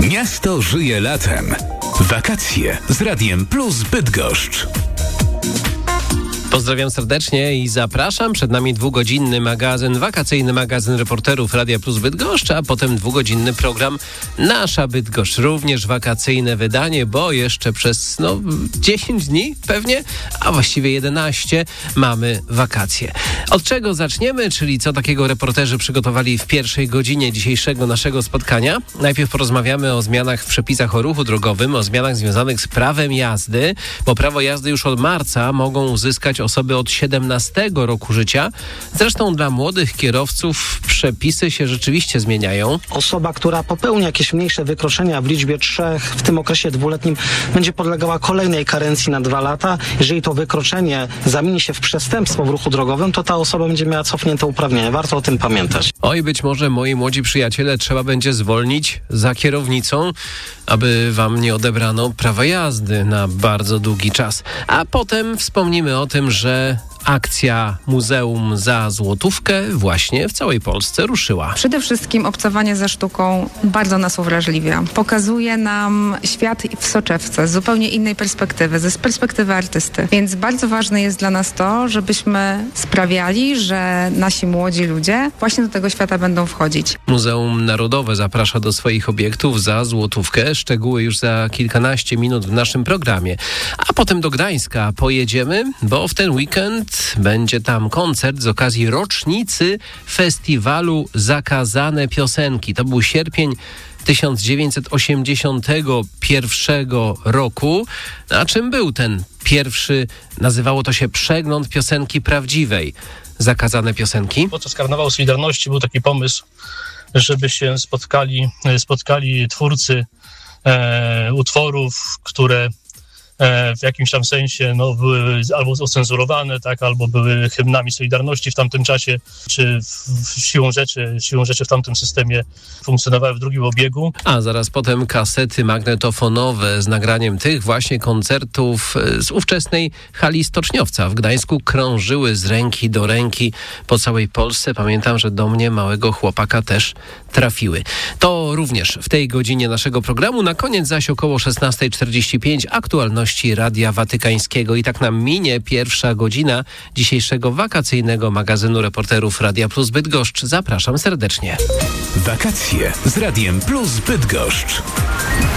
Miasto żyje latem. Wakacje z Radiem Plus Bydgoszcz. Pozdrawiam serdecznie i zapraszam. Przed nami 2-godzinny wakacyjny magazyn reporterów Radia Plus Bydgoszcz, a potem 2-godzinny program Nasza Bydgoszcz. Również wakacyjne wydanie, bo jeszcze przez 10 dni pewnie, a właściwie 11 mamy wakacje. Od czego zaczniemy, czyli co takiego reporterzy przygotowali w pierwszej godzinie dzisiejszego naszego spotkania? Najpierw porozmawiamy o zmianach w przepisach o ruchu drogowym, o zmianach związanych z prawem jazdy, bo prawo jazdy już od marca mogą uzyskać osoby od 17 roku życia. Zresztą dla młodych kierowców przepisy się rzeczywiście zmieniają. Osoba, która popełni jakieś mniejsze wykroczenia w liczbie 3 w tym okresie 2-letnim, będzie podlegała kolejnej karencji na 2 lata. Jeżeli to wykroczenie zamieni się w przestępstwo w ruchu drogowym, to ta osoba będzie miała cofnięte uprawnienia. Warto o tym pamiętać. Oj, być może, moi młodzi przyjaciele, trzeba będzie zwolnić za kierownicą, aby wam nie odebrano prawa jazdy na bardzo długi czas. A potem wspomnimy o tym, że akcja Muzeum za złotówkę właśnie w całej Polsce ruszyła. Przede wszystkim obcowanie ze sztuką bardzo nas uwrażliwia. Pokazuje nam świat w soczewce z zupełnie innej perspektywy, z perspektywy artysty. Więc bardzo ważne jest dla nas to, żebyśmy sprawiali, że nasi młodzi ludzie właśnie do tego świata będą wchodzić. Muzeum Narodowe zaprasza do swoich obiektów za złotówkę. Szczegóły już za kilkanaście minut w naszym programie. A potem do Gdańska pojedziemy, bo w ten weekend będzie tam koncert z okazji rocznicy festiwalu Zakazane Piosenki. To był sierpień 1981 roku. A czym był ten pierwszy, nazywało to się Przegląd Piosenki Prawdziwej. Zakazane Piosenki? Podczas Karnawału Solidarności był taki pomysł, żeby się spotkali twórcy utworów, które w jakimś tam sensie były albo ocenzurowane, tak, albo były hymnami Solidarności w tamtym czasie, czy siłą rzeczy w tamtym systemie funkcjonowały w drugim obiegu. A zaraz potem kasety magnetofonowe z nagraniem tych właśnie koncertów z ówczesnej hali Stoczniowca w Gdańsku krążyły z ręki do ręki po całej Polsce. Pamiętam, że do mnie małego chłopaka też trafiły. To również w tej godzinie naszego programu. Na koniec zaś około 16:45 aktualności Radia Watykańskiego. I tak nam minie pierwsza godzina dzisiejszego wakacyjnego magazynu reporterów Radia Plus Bydgoszcz. Zapraszam serdecznie. Wakacje z Radiem Plus Bydgoszcz.